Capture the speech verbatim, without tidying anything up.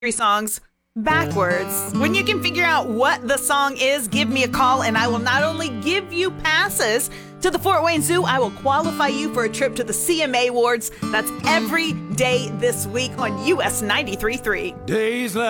three songs backwards. When you can figure out what the song is, give me a call and I will not only give you passes to the Fort Wayne Zoo, I will qualify you for a trip to the C M A Awards. That's every day this week on U S ninety-three point three. Days like